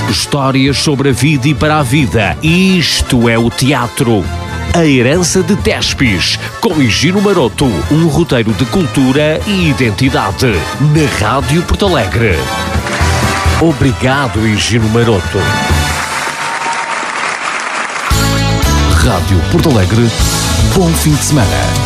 Histórias sobre a vida e para a vida. Isto é o teatro. A Herança de Tespes, com Higino Maroto, um roteiro de cultura e identidade, na Rádio Porto Alegre. Obrigado, Higino Maroto. Rádio Porto Alegre, bom fim de semana.